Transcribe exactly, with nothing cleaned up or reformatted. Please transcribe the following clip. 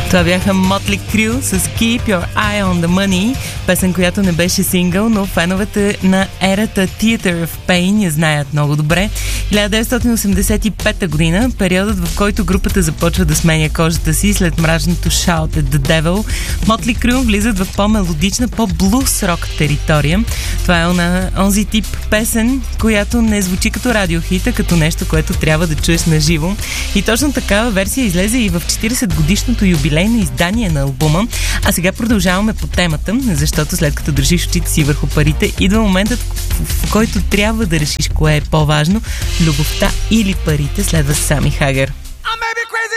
Това бяха Motley Crue с Keep Your Eye on the Money, песен, която не беше сингъл, но феновете на ерата Theater of Pain я знаят много добре. хиляда деветстотин осемдесет и пета година, периодът, в който групата започва да сменя кожата си след мрачното Shout at the Devil, Motley Crue влизат в по-мелодична, по-блус рок територия. Това е на онзи тип песен, която не звучи като радиохита, като нещо, което трябва да чуеш на живо. И точно такава версия излезе и в четиридесет годишното юбилейно издание на албума. А сега продължаваме по темата, защото след като държиш очите си върху парите, идва моментът, в който трябва да решиш кое е по-важно — любовта или парите. Следва Сами Хагер.